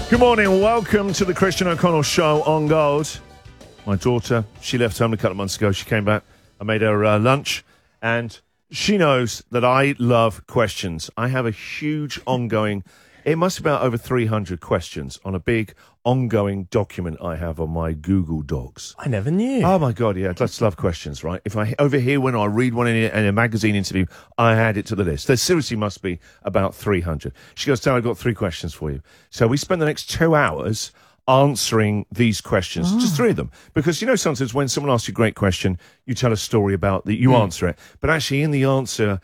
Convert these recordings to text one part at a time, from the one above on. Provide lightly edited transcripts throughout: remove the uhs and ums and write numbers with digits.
Good morning. Welcome to the Christian O'Connell Show on Gold. My daughter, she left home a couple of months ago. She came back. I made her lunch, and she knows that I love questions. I have a huge ongoing, it must be about over 300 questions on a big ongoing document I have on my Google Docs. I never knew. Oh, my God, yeah. I just love questions, right? If I over here, when I read one in a magazine interview, I add it to the list. There seriously must be about 300. She goes, Dad, I've got 3 questions for you. So we spend the next 2 hours answering these questions, just 3 of them. Because, you know, sometimes when someone asks you a great question, you tell a story about that, you answer it. But actually, in the answer,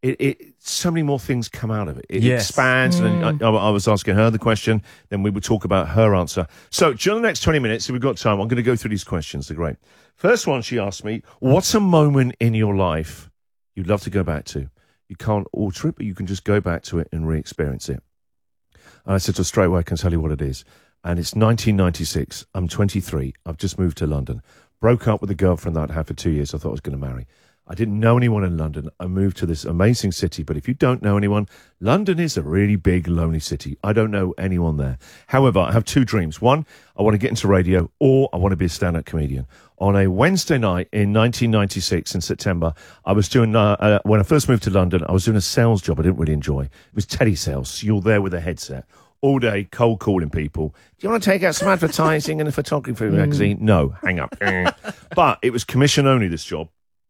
so many more things come out of it. It expands. And I was asking her the question, then we would talk about her answer. So during the next 20 minutes, if we've got time, I'm going to go through these questions. They're great. First one, she asked me, what's a moment in your life you'd love to go back to? You can't alter it, but you can just go back to it and re-experience it. And I said to her straight away, I can tell you what it is. And it's 1996. I'm 23. I've just moved to London. Broke up with a girlfriend that I'd had for 2 years. I thought I was going to marry. I didn't know anyone in London. I moved to this amazing city. But if you don't know anyone, London is a really big, lonely city. I don't know anyone there. However, I have 2 dreams. One, I want to get into radio, or I want to be a stand-up comedian. On a Wednesday night in 1996 in September, I was doing, when I first moved to London, I was doing a sales job I didn't really enjoy. It was telesales. So you're there with a headset all day, cold calling people. Do you want to take out some advertising and a photography magazine? No, hang up. But it was commission only, this job.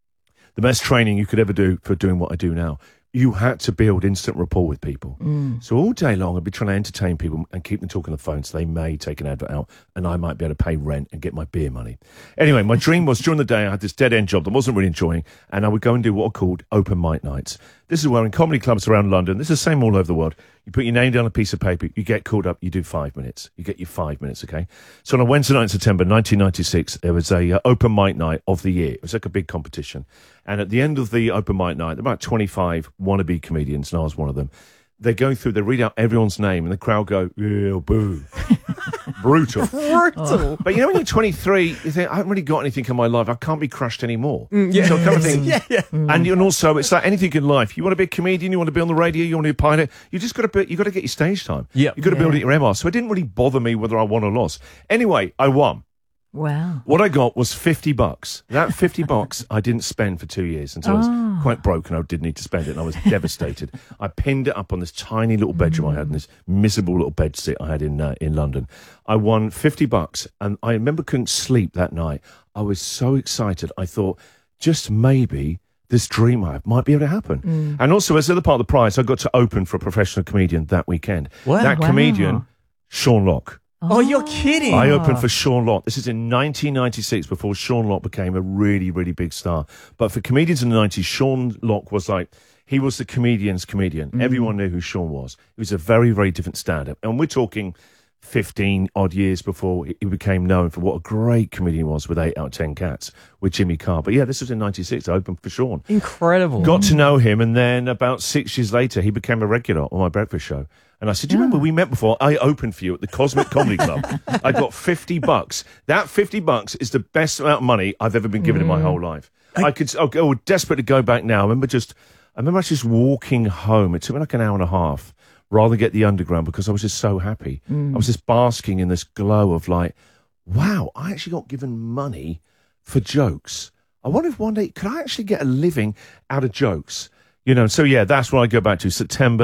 The best training you could ever do for doing what I do now. You had to build instant rapport with people. So all day long, I'd be trying to entertain people and keep them talking on the phone so they may take an advert out and I might be able to pay rent and get my beer money. Anyway, my dream was during the day, I had this dead-end job that I wasn't really enjoying, and I would go and do what are called open mic nights. This is where in comedy clubs around London, this is the same all over the world, you put your name down on a piece of paper, you get called up, you do 5 minutes. You get your 5 minutes, okay? So on a Wednesday night in September 1996, there was a open mic night of the year. It was like a big competition. And at the end of the open mic night, there were about 25 wannabe comedians, and I was one of them. They go through, they read out everyone's name, and the crowd go, yeah, boo. Brutal. Brutal. But you know, when you're 23, you think, I haven't really got anything in my life. I can't be crushed anymore. So kind of thing. And also, it's like anything in life. You want to be a comedian, you want to be on the radio, you want to be a pilot. You just got to get your stage time. You've got to build it your MR. So it didn't really bother me whether I won or lost. Anyway, I won. Wow. What I got was $50. That $50 I didn't spend for 2 years until I was quite broke and I did need to spend it, and I was devastated. I pinned it up on this tiny little bedroom I had in this miserable little bed sit I had in London. I won $50 and I remember couldn't sleep that night. I was so excited. I thought, just maybe this dream I have might be able to happen. And also, as the other part of the prize, I got to open for a professional comedian that weekend. That comedian, Sean Locke. Oh, you're kidding. I opened for Sean Locke. This is in 1996, before Sean Locke became a really, really big star. But for comedians in the 90s, Sean Locke was like, he was the comedian's comedian. Everyone knew who Sean was. He was a very, very different stand-up. And we're talking 15-odd years before he became known for what a great comedian he was with 8 out of 10 Cats with Jimmy Carr. But yeah, this was in 96. I opened for Sean. Incredible. Got to know him, and then about 6 years later, he became a regular on my breakfast show. And I said, do you remember we met before? I opened for you at the Cosmic Comedy Club. I got $50. That $50 is the best amount of money I've ever been given in my whole life. I would desperate to go back now. I remember just walking home. It took me like an hour and a half rather than get the underground because I was just so happy. I was just basking in this glow of like, wow, I actually got given money for jokes. I wonder if one day, could I actually get a living out of jokes? You know, so yeah, that's what I go back to. September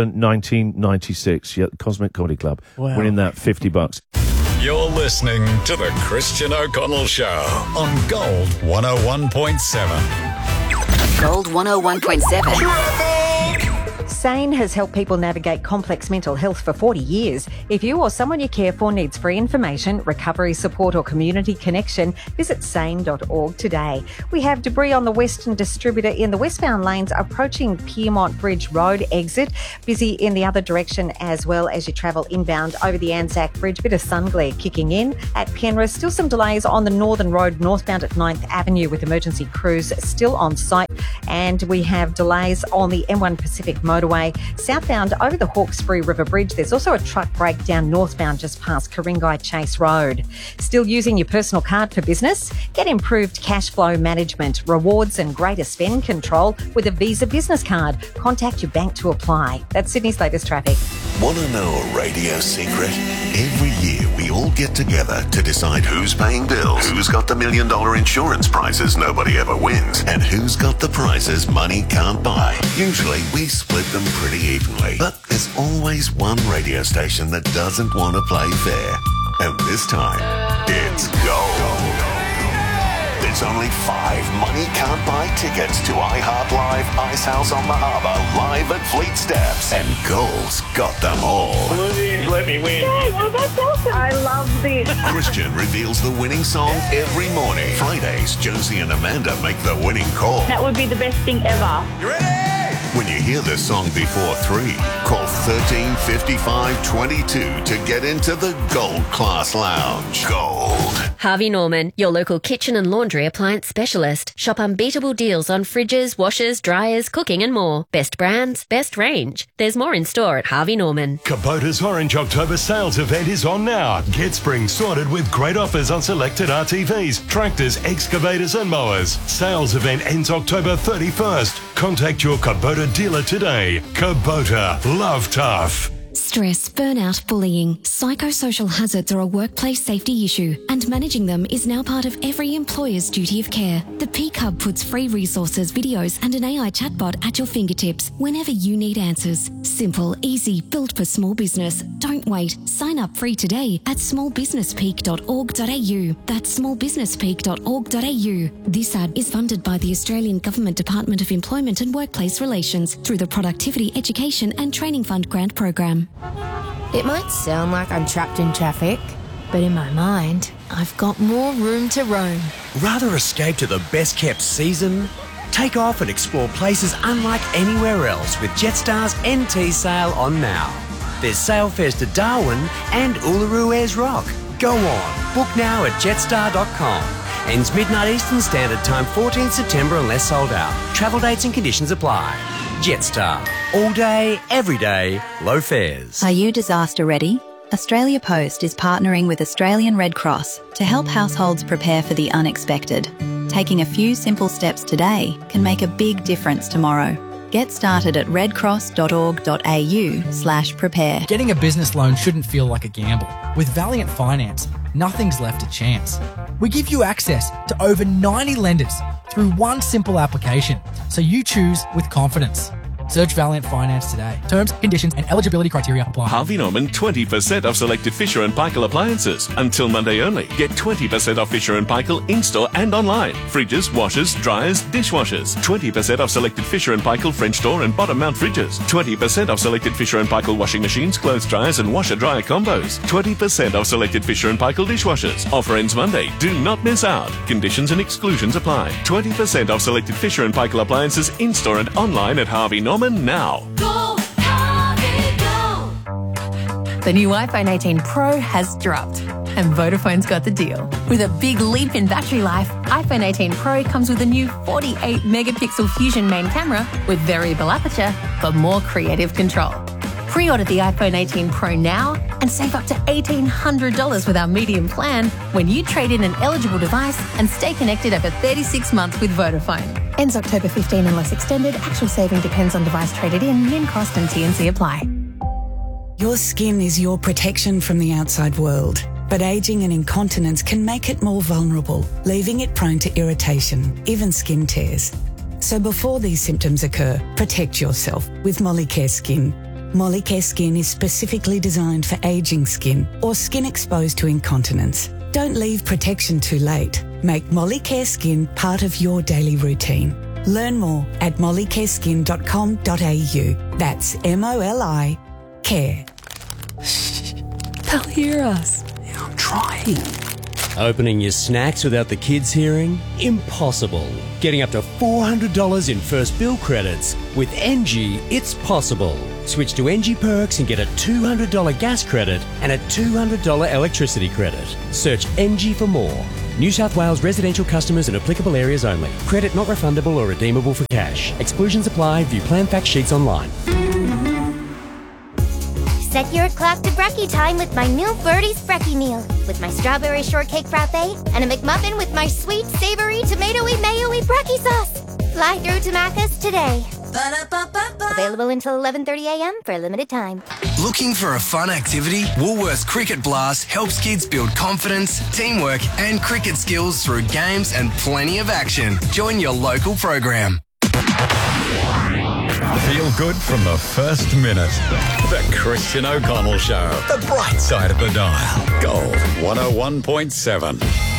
1996, the Cosmic Comedy Club, winning that $50. You're listening to The Christian O'Connell Show on Gold 101.7. Gold 101.7. SANE has helped people navigate complex mental health for 40 years. If you or someone you care for needs free information, recovery support or community connection, visit sane.org today. We have debris on the Western Distributor in the westbound lanes approaching Piermont Bridge Road exit. Busy in the other direction as well as you travel inbound over the Anzac Bridge. Bit of sun glare kicking in at Penrith. Still some delays on the Northern Road northbound at 9th Avenue with emergency crews still on site. And we have delays on the M1 Pacific Motorway motorway. Southbound over the Hawkesbury River Bridge, there's also a truck breakdown northbound just past Ku-ring-gai Chase Road. Still using your personal card for business? Get improved cash flow management, rewards and greater spend control with a Visa business card. Contact your bank to apply. That's Sydney's latest traffic. Want to know a radio secret? Every year we all get together to decide who's paying bills, who's got the $1 million insurance prizes nobody ever wins, and who's got the prizes money can't buy. Usually we split them pretty evenly, but there's always one radio station that doesn't want to play fair. And this time, it's Gold. There's only 5 money can't buy tickets to iHeart Live Ice House on the Harbour live at Fleet Steps, and Gold's got them all. Please let me win. Yeah, well, that's awesome. I love this. Christian reveals the winning song every morning. Fridays, Josie and Amanda make the winning call. That would be the best thing ever. You ready? When you hear the song before 3, call 13 55 22 to get into the Gold Class Lounge. Gold. Harvey Norman, your local kitchen and laundry appliance specialist. Shop unbeatable deals on fridges, washers, dryers, cooking and more. Best brands, best range. There's more in store at Harvey Norman. Kubota's Orange October sales event is on now. Get spring sorted with great offers on selected RTVs, tractors, excavators and mowers. Sales event ends October 31st. Contact your Kubota dealer today. Kubota, love tough. Stress, burnout, bullying, psychosocial hazards are a workplace safety issue, and managing them is now part of every employer's duty of care. The Peak Hub puts free resources, videos, and an AI chatbot at your fingertips whenever you need answers. Simple, easy, built for small business. Don't wait. Sign up free today at smallbusinesspeak.org.au. That's smallbusinesspeak.org.au. This ad is funded by the Australian Government Department of Employment and Workplace Relations through the Productivity, Education and Training Fund grant program. It might sound like I'm trapped in traffic, but in my mind, I've got more room to roam. Rather escape to the best-kept season? Take off and explore places unlike anywhere else with Jetstar's NT sale on now. There's sale fares to Darwin and Uluru Ayers Rock. Go on, book now at jetstar.com. Ends midnight Eastern Standard Time, 14th September unless sold out. Travel dates and conditions apply. Jetstar. All day, every day, low fares. Are you disaster ready? Australia Post is partnering with Australian Red Cross to help households prepare for the unexpected. Taking a few simple steps today can make a big difference tomorrow. Get started at redcross.org.au/prepare. Getting a business loan shouldn't feel like a gamble. With Valiant Finance, nothing's left to chance. We give you access to over 90 lenders through one simple application, so you choose with confidence. Search Valiant Finance today. Terms, conditions and eligibility criteria apply. Harvey Norman 20% off selected Fisher & Paykel appliances. Until Monday only. Get 20% off Fisher & Paykel in-store and online. Fridges, washers, dryers, dishwashers. 20% off selected Fisher & Paykel French door and bottom mount fridges. 20% off selected Fisher & Paykel washing machines, clothes dryers and washer-dryer combos. 20% off selected Fisher & Paykel dishwashers. Offer ends Monday. Do not miss out. Conditions and exclusions apply. 20% off selected Fisher & Paykel appliances in-store and online at Harvey Norman now. Go, Harvey, go! The new iPhone 18 Pro has dropped, and Vodafone's got the deal. With a big leap in battery life, iPhone 18 Pro comes with a new 48-megapixel Fusion main camera with variable aperture for more creative control. Pre-order the iPhone 18 Pro now and save up to $1,800 with our medium plan when you trade in an eligible device and stay connected over 36 months with Vodafone. Ends October 15 unless extended. Actual saving depends on device traded in, min cost and T&C apply. Your skin is your protection from the outside world, but ageing and incontinence can make it more vulnerable, leaving it prone to irritation, even skin tears. So before these symptoms occur, protect yourself with Molicare Skin. Molicare Skin is specifically designed for ageing skin or skin exposed to incontinence. Don't leave protection too late. Make Molicare Skin part of your daily routine. Learn more at mollicareskin.com.au. That's MOLI care. Shh, they'll hear us. I'm trying. Opening your snacks without the kids hearing? Impossible. Getting up to $400 in first bill credits. With NG, it's possible. Switch to NG Perks and get a $200 gas credit and a $200 electricity credit. Search NG for more. New South Wales residential customers in applicable areas only. Credit not refundable or redeemable for cash. Exclusions apply. View plan fact sheets online. Set your clock to brekkie time with my new Birdie's Brekkie meal. With my strawberry shortcake frappe and a McMuffin with my sweet, savory, tomatoey, mayo-y brekkie sauce. Fly through to Macca's today. Available until 11:30 a.m. for a limited time. Looking for a fun activity? Woolworths Cricket Blast helps kids build confidence, teamwork and cricket skills through games and plenty of action. Join your local program. Feel good from the first minute. The Christian O'Connell Show. The bright side of the dial. Gold 101.7.